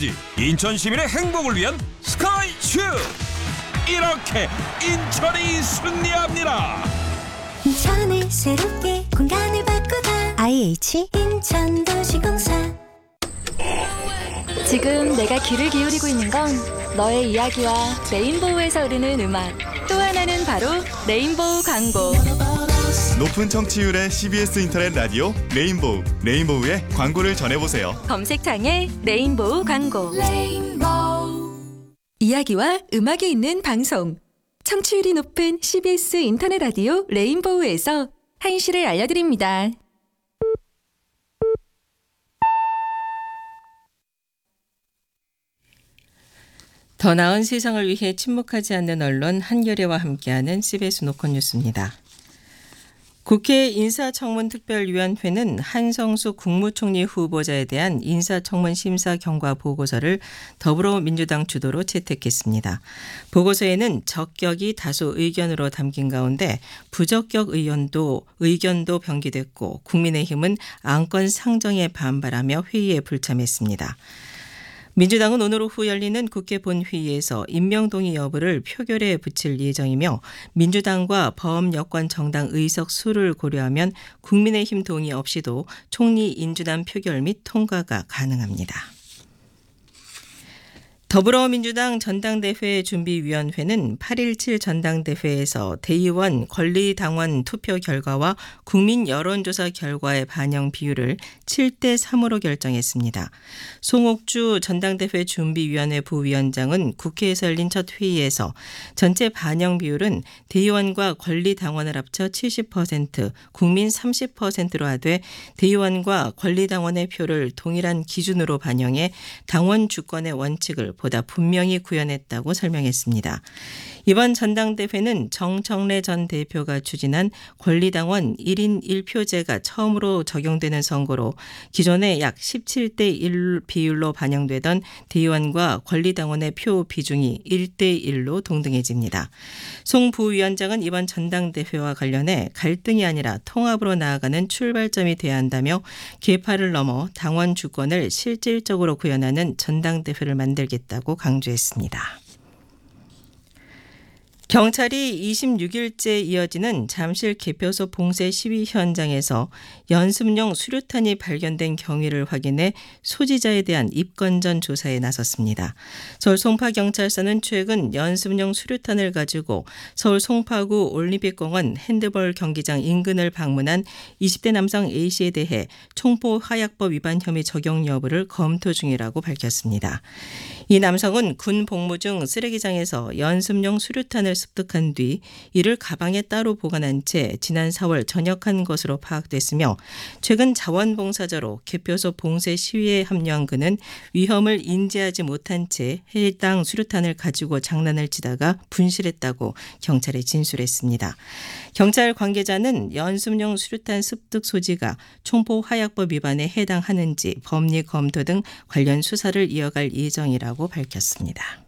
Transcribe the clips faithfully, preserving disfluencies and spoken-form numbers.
에너지, 인천 시민의 행복을 위한 스카이슈. 이렇게 인천이 승리합니다. 인천을 새롭게 공간을 바꾸다 아이에이치 인천도시공사. 지금 내가 귀를 기울이고 있는 건 너의 이야기와 레인보우에서 흐르는 음악, 또 하나는 바로 레인보우 광고. 높은 청취율의 씨비에스 인터넷 라디오 레인보우, 레인보우의 광고를 전해보세요. 검색창에 레인보우 광고. 레인보우. 이야기와 음악이 있는 방송, 청취율이 높은 씨비에스 인터넷 라디오 레인보우에서 한시를 알려드립니다. 더 나은 세상을 위해 침묵하지 않는 언론 한겨레와 함께하는 씨비에스 노컷 뉴스입니다. 국회 인사청문특별위원회는 한성수 국무총리 후보자에 대한 인사청문 심사 경과 보고서를 더불어민주당 주도로 채택했습니다. 보고서에는 적격이 다수 의견으로 담긴 가운데 부적격 의견도, 의견도 병기됐고 국민의힘은 안건 상정에 반발하며 회의에 불참했습니다. 민주당은 오늘 오후 열리는 국회 본회의에서 임명동의 여부를 표결에 붙일 예정이며 민주당과 범여권 정당 의석 수를 고려하면 국민의힘 동의 없이도 총리 인준안 표결 및 통과가 가능합니다. 더불어민주당 전당대회 준비위원회는 팔일칠 전당대회에서 대의원 권리당원 투표 결과와 국민 여론조사 결과의 반영 비율을 칠 대 삼으로 결정했습니다. 송옥주 전당대회 준비위원회 부위원장은 국회에서 열린 첫 회의에서 전체 반영 비율은 대의원과 권리당원을 합쳐 칠십 퍼센트, 국민 삼십 퍼센트로 하되 대의원과 권리당원의 표를 동일한 기준으로 반영해 당원 주권의 원칙을 보다 분명히 구현했다고 설명했습니다. 이번 전당대회는 정청래 전 대표가 추진한 권리당원 일 인 일 표제가 처음으로 적용되는 선거로 기존에 약 십칠 대 일 비율로 반영되던 대의원과 권리당원의 표 비중이 일 대 일로 동등해집니다. 송 부위원장은 이번 전당대회와 관련해 갈등이 아니라 통합으로 나아가는 출발점이 돼야 한다며 계파를 넘어 당원 주권을 실질적으로 구현하는 전당대회를 만들겠다고 강조했습니다. 경찰이 이십육 일째 이어지는 잠실 개표소 봉쇄 시위 현장에서 연습용 수류탄이 발견된 경위를 확인해 소지자에 대한 입건전 조사에 나섰습니다. 서울 송파경찰서는 최근 연습용 수류탄을 가지고 서울 송파구 올림픽공원 핸드볼 경기장 인근을 방문한 이십 대 남성 A씨에 대해 총포화약법 위반 혐의 적용 여부를 검토 중이라고 밝혔습니다. 이 남성은 군 복무 중 쓰레기장에서 연습용 수류탄을 습득한 뒤 이를 가방에 따로 보관한 채 지난 사월 전역한 것으로 파악됐으며 최근 자원봉사자로 개표소 봉쇄 시위에 합류한 그는 위험을 인지하지 못한 채 해당 수류탄을 가지고 장난을 치다가 분실했다고 경찰에 진술했습니다. 경찰 관계자는 연습용 수류탄 습득 소지가 총포화약법 위반에 해당하는지 법리 검토 등 관련 수사를 이어갈 예정이라고 밝혔습니다.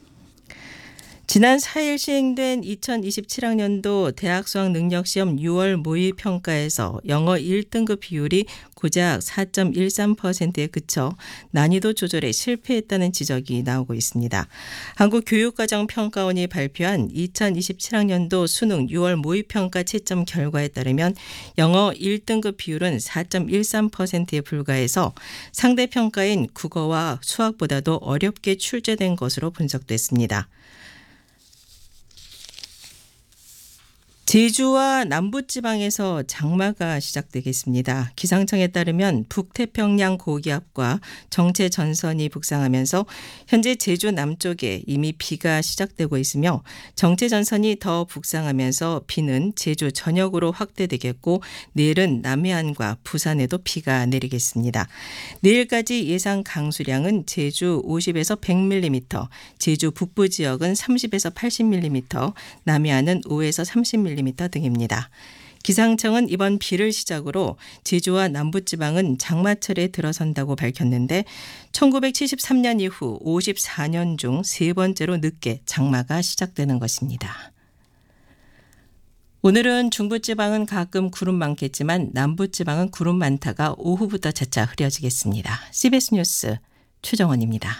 지난 사 일 시행된 이천이십칠 학년도 대학 수학 능력시험 유월 모의평가에서 영어 일 등급 비율이 고작 사 점 일삼 퍼센트에 그쳐 난이도 조절에 실패했다는 지적이 나오고 있습니다. 한국교육과정평가원이 발표한 이천이십칠 학년도 수능 유월 모의평가 채점 결과에 따르면 영어 일 등급 비율은 사 점 일삼 퍼센트에 불과해서 상대평가인 국어와 수학보다도 어렵게 출제된 것으로 분석됐습니다. 제주와 남부지방에서 장마가 시작되겠습니다. 기상청에 따르면 북태평양 고기압과 정체 전선이 북상하면서 현재 제주 남쪽에 이미 비가 시작되고 있으며 정체 전선이 더 북상하면서 비는 제주 전역으로 확대되겠고 내일은 남해안과 부산에도 비가 내리겠습니다. 내일까지 예상 강수량은 제주 오십에서 백 밀리미터, 제주 북부 지역은 삼십에서 팔십 밀리미터, 남해안은 오에서 삼십 밀리미터 등입니다. 기상청은 이번 비를 시작으로 제주와 남부지방은 장마철에 들어선다고 밝혔는데 천구백칠십삼 년 이후 오십사 년 중 세 번째로 늦게 장마가 시작되는 것입니다. 오늘은 중부지방은 가끔 구름 많겠지만 남부지방은 구름 많다가 오후부터 차차 흐려지겠습니다. 씨비에스 뉴스 최정원입니다.